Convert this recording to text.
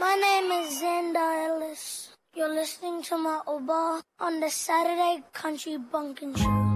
My name is Xander Ellis. You're listening to my Oba on the Saturday Country Bunkin' Show.